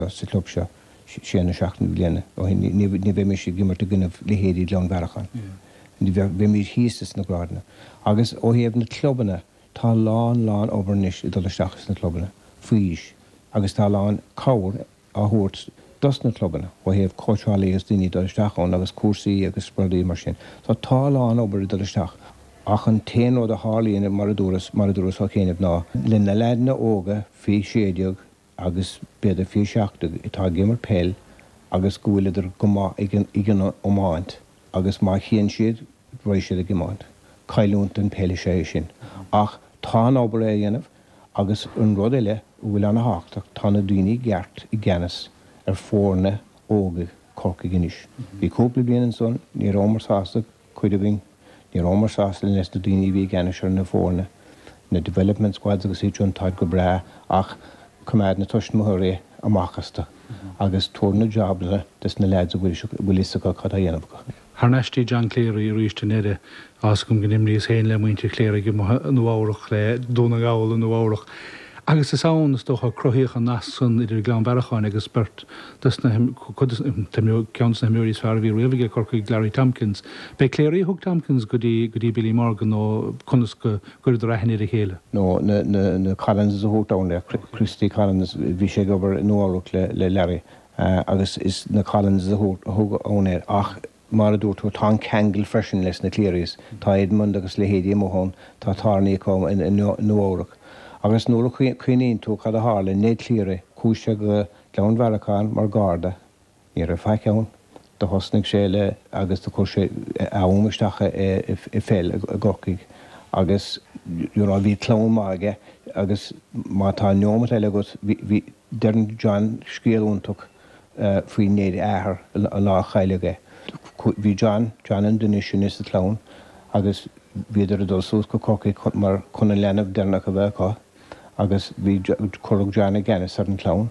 sa club seo séna 7 bliana ó ní bheith me sé gimmar a gannah lehéadí lean bharachan. Ní bheith mí híostas na grádanna. Agus ó héamh na clubbanna tá lán obairnis I dul isteachas na clubbanna faois agus tá lán cabhar a thuirt dus na clubbanna ó héamh cóiteálaí agus daoine dul isteachán agus cuasaí agus spordaí mar sin. Tá lán obair dul isteach. Ach an téanó a hálííonna maradúras á chéanamh ná lena leidna óga fí séideog agus beidir fí seachtag itá gimmar pell agus gúileidir go igen ómáint agus má chéan siad roiis siad a gimáint. Cailúnt an pelle sé sin. Ach tá ábhar é dhéanamh agus an rud eile bhfuil anna háach tána daoine gceart I gceannas fórna óga corca gníis. Bhí cúpla blianan son ní rómar sásta chuide bhín ní rómar sásta le nesta daoine bhí gceannas ar na fórna na development squads agus íún táid go bre ach cumad na tuismóthir amachchasta agus túna jobla des na leid a bhfuil is go chud a dhéanamh go. Harnestí John Cleary I ríiste nede as gom gnimríos héin le muinte Cleary go nuárach le dúna gáil nuárach. Agus is án is dócha croíoch an nasan idir glán baracháin agus spurt dus na ceans na himúrís fear bhí riomhige corcaí Larry Tompkins. Bei Cleary thug Tompkins go dtí Billy Morgan nó chunas go gur do raithniad a chéile. No, na Collins is a hótáin le Christy Collins bhí sé gobar nuárach le Larry agus is na Collins is a hótáin ach mar a dúirt tá ceangail freisin leis na Clearys tá Edmund agus le héadí móthán tá tarnaí com in nuárach. Agus nuair a chuoíonn tú cad a hála néad Cleary cúiste go leann bharacán mar garda ní a feicceann do thosnaigh sé le agus do chuir sé ámaisteacha I féil a gcocaigh agus bhí clón máige agus má tá neomad eile go bhí dearn John scéalúntaach faoi néad áthar a lá chailige. Bhí John an duine sin is a clón agus bhíidir a dulsús go ccocaigh mar chuna leanamh dearnach a bheitá agus bhí chorug John a gceannas ar an clón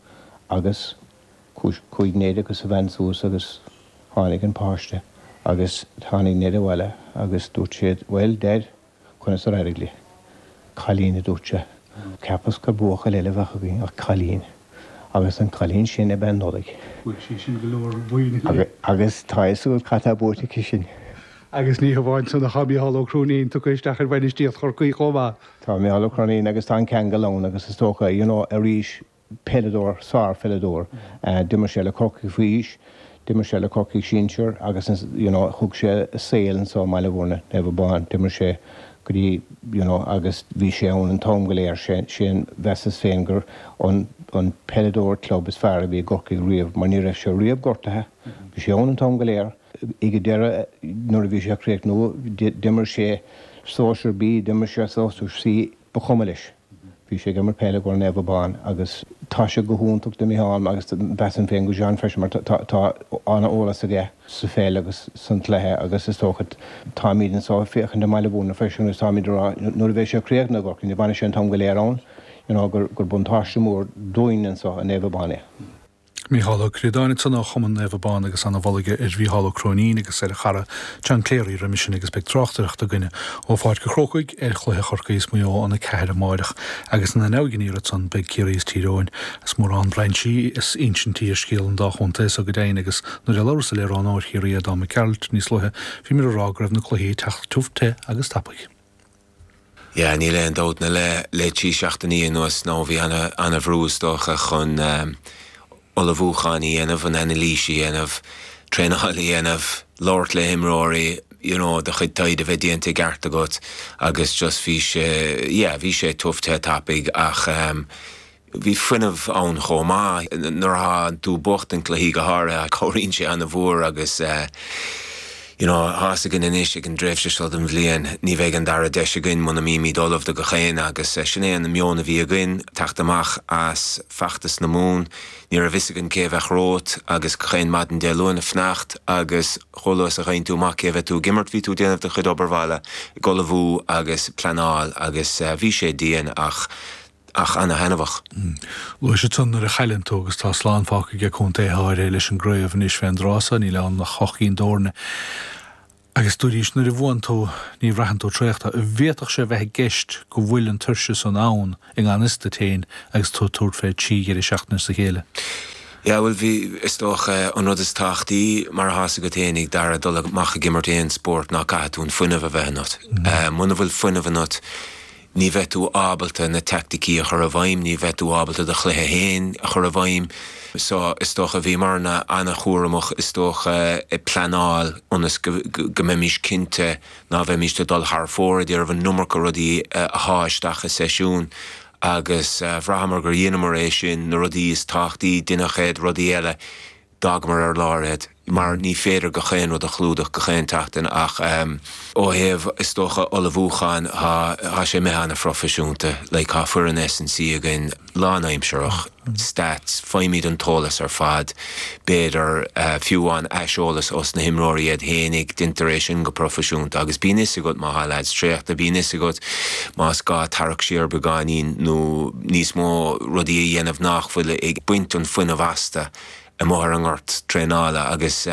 agus chuig néad agus a bhansús agus tháinig an páiste agus tháinig néad a bhile agus dúirt siad bhfuil dead chuna sa rairigli. Cailín a dúirte. Ceapas go buacha leile bhecha bhí ach cailín. Agus an cailín sin a ben nódaigh. Bhfuil sí sin go leor bhuiine. Agus táisú catá búta sin. Agus ní bháin san na chabí hallócrúnín tu isteach ar bhain istíocht chorcaí chomá. Tá mé hallócrúnín agus tá ceangalón agus is tócha a ríis pelador, sár pelador, dimar sé le corcaí faois, dimar sé le corcaí sinseir agus thug sé saoilann so meile bhórna nebh bán, dimar sé go dtí agus bhí sé ón an tom go léir sin bheas féingur an pelador club is fear a bhí gorcaí riamh, mar ní raibh sé riamh gortathe, bhí sé ón an tom go léir. Ige deire nuair a bhí sé chréic nó dimar sé sóisiir bí, dimar sé sóisiir sí ba chumalis. Bhí sé gimar peile go nebh bán agus tá sé go húntaach de míán agus besan féin go John freisin mar tá anna ólas a ggé sa féile agus san lethe agus is tóchad tá míad an sá féchan de meile búna freisin tá míidirrá nuair a bheith sé chréic na gorcin i bhaine sé an tom go léirán gur buntáiste mór dúinan sa a nebh báine. Mí hála crídáine san chuman nebhbán agus anna bhige bhí hallócrónín agus ar a chara John Cleary remission agus beag trochtach do gine ó fáid go chrocaig chluthe chorcaís mó anna ceir máideach agus na neganíad san beag céiríos tíróin as mór an blaintí is intí a scéal an dáchunta a go déine agus nó de lesa le an áir chéirí dá me ceart níos luthe hí mar arágrah na chluí techt tufte agus tapaig. Ja, ní le an dótna le tí seachtaí nuas nó bhí anna bhrúsdócha chun Ola bhúcháin dhéanamh an analísí dhéanamh, trénachaí dhéanamh, Lord le himróirí, de chud taid a bheith déanta gceart agat, agus just bhí sé tufte tapig ach bhí fuinmh ann chomá, nuair há tú bocht an chluí go hára a choiríonn sé anna bhór agus hása gan inis an dréibh se seo an bhliain, ní bheith an dara deise gin muna mí dólamh do go chéin agus sinné an na mionna bhí a gin techt amach as feachtas na mún, ní a bhisigan céhheith rót agus chéin mad an deúin a fnacht agus cholas a chain tú mac céhheith tú gimmart ví tú déanamh de chud obairhile, gola bhú agus planáil agus bhí sé díon ach anna henabhach. Lu sé tunnar a chaileantó agus tá sláán fáca ge chun éthir leis an gréibh níos féin rása ní le an na chochín dórne. Agus dúrís nuair a bhhaintó ní bhreathantó tréachta a bhéadach sé bheith geist go bhfuil an tuirse san ann ag an ista tain agus tú túirt fé tí gur seachna sa chéile. Ja, well, vi is toch onrod is tachti, maar haast ik het enig daar dat mag ik immer een sport na ka doen funnen we not. Mun wil funnen we not. Ni vetu abelte na tactiki a choravaim, ni vetu abelte de chlehe heen a choravaim. So is toch a vi marna ana chorumach is toch e planal onnes gememisch kinte na ve mis de dal haar voor die er van nummer korodi a haastach a sessioen. Agus bhrahamar gur dhéanamar é sin na rudí is táchtaí duinechéad rudí eile dagmar láired, mar ní féidir go chéin rud a chlúdach go chéin teachtain ach ó héamh is dócha ola bhúcháin há sé méhanna profisiúnta le cá fuair an essencí agin lánaimseach, stats, feimid an tólas ar fad, béidir fiúháin eisiolalas os na himróiad hénig dintaréis sin go profisiúnta, agus bí is agat má hálaid stréachta, bí is agat más gá tarach siar begáín nó níos mó rudí dhéanamh nachfuile ag buint an fuinna vasta a mór an ort trénála agus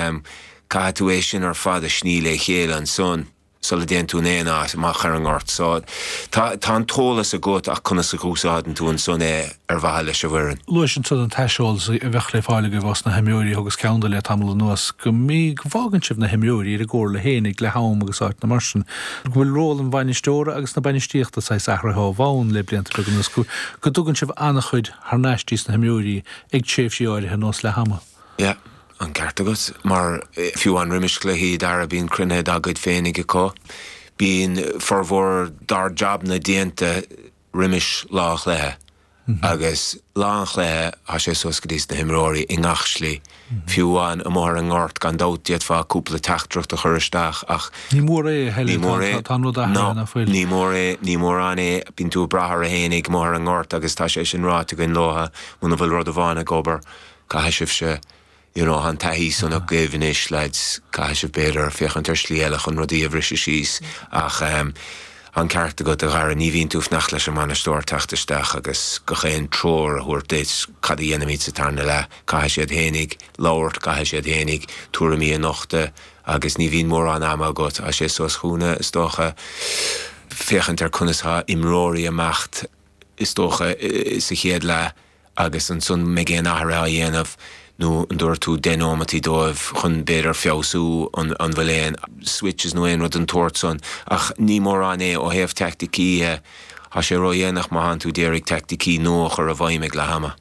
cáú sin ar fad a sníle chéile an son sola déan tú néna má char an ort. So tá an tólas a got ach chuna sa cúsádan tú an son ar bhaile se bhrin. Luis an tud an taiisiol a bheith le fáilige bhas na himúí agus ceanda le tamla nuas go mí bhágan sibh na himúí ar a ggóir le hénig le hám agus áit na marsin. Bhfuil ról an bainistóra agus na bainistíochta sa sahra há bháin le blianta begannas go dúgann sibh annach chuid th neistís na himúí ag tséimh sí áirithe nos le hama. Ja. An cartagus, mar fiú an riimiisle hí dar a bín crunne agad fénig có. Bín forhór dar job na dienta riimiis lách lethe. Agus lách lethe a sé soscadís na himróí i ngachslí. Fiúháin a mór an ort gan dátiad fá cúpla teachtracht a churisteach ach Ní mór é heile tá nó na foiil. Ní mór an é bín tú brathar a hénig mór an ort agus tá sé sin ráta gin látha muna bhfuil rud a bháinna gobar caiisih se an taihí son a gaivanis leids caiisih beidir féchan tar slíalach an rudí a bhrisise síos ach an cearta go a ghar ní bhín túh nach leis an manna stóir teachtasteach agus go chéan tróir a thuair déit cad a dhéanamid sa tarna le caiis siad hénig, láirt caiis siad hénig, túramí a nochta agus ní bhín mór an ama got a sé sos chúna is dócha féchan tar chunasá imróí amacht is dócha sa chéad le agus an son me géan áthra a dhéanamh nó an dúir tú denómatí dóibh chun beidir fiosú an bhfuléin switches nó éon rud an tuairt son ach ní mór an é ó héamh tacticí há sé roihéannach má han tú déirigh tacticí nóach ar a bhaimig le hama.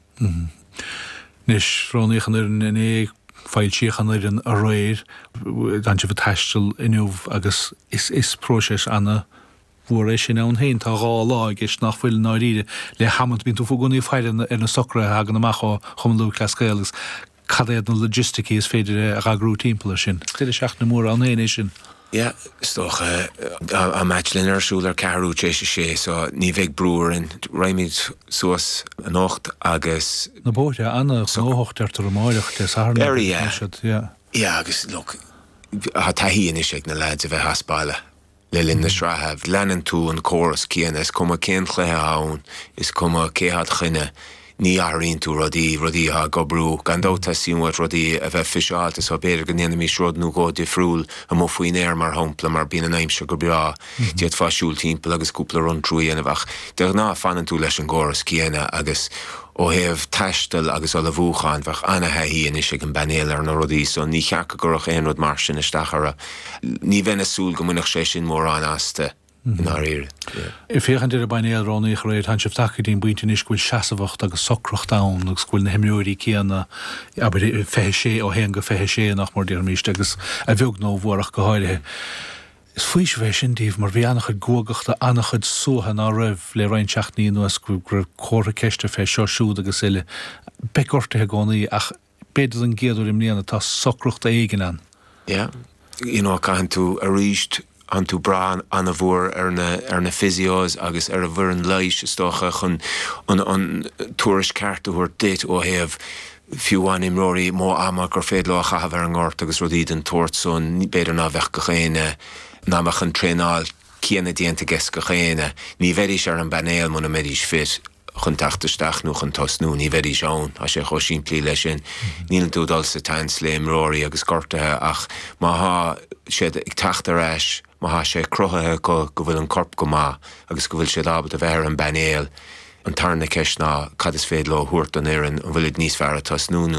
Nis róníchan ar in é fáil síchan ar an a réir gan se bh taistil inniuh agus is próses anna bhuair sin an héin tá gá lá gus nach bhfuil náíide le hamant bín tú fógunnaí feilen ar na socra hagan amach chumlú clascéalagus cadéad na logisticí is féidir a ragrú timppla sin. Tiidir seach na mór an héine sin. Ja, stoch a matchlin arsúlar carú sé so ní bheith brúr in raimid suas an ocht agus na bóide anna nóhocht ar tar máireach te sa Ja, agus look ha taíon is ag na lads a bheith haspáile. Le linn na srathebh, leanan tú an choras céan is cuma cén chluthe ann, is cuma céhad chuine, ní aíonn tú rodí a gobrú, gan dóta síúid rodí a bheith fisáiltas ó béidir go néana mís rud nó go difriúil a mo faoin éir mar hampla mar bína naimse go breá, diad fáisiúil timppla agus cúpla run trúí anamhach. Deag ná fanan tú leis an choras céana agus ó héamh taistil agus ó le bhúcháin bheith anathe híon is ag an banéil ar na rodí so ní cheacha gurach éon rud mar sin istachara. Ní bheith súil go muineach sé sin mór an asta. I féchan dir a bainnéal ránaí réid han sibh tacha dín buintin is gúil seasamhacht agus socrocht dán agus gúil na himúirí céanna aber fethe sé ó héan go fethe sé nach mar déar míiste agus a bheog nó bhórach go háirithe. Is faois bheith sin díomh mar bhí annachchud gógachta annachchud suhan á raibh le rain seachnaí nuas gur chóra ceiste fé seo siúd agus ile becortathe gánaí ach beidir an géadú imníana tá socrocht éigen an. Ja, caihan tú a ríist an tú bra an a bhór ar na physios agus ar a bhór an leis stocha chun an túris ceartú thuair dit ó héamh fiúháin imróí mó amach gur féad lá chahabh ar an gáirt agus rudíd an tuairt son ní beidir ná bheith go chéine námach an trénáil céanna déanta ges go chéine ní bheidís ar an banéal muna méidís fit chun tachtarsteach nó chun tosnú ní bheith seán a sé chosín plí lei sin níl tú dal sa tain sléim róirí agus gortathe ach má há siad ag taachtar eis má há sé cruthathe go bhfuil an corp go má agus go bhfuil siad ábhad a bheith an banéal an tarna ceis ná cad is féad le thuairt an éireann an bhfuil níos fearr a tosnú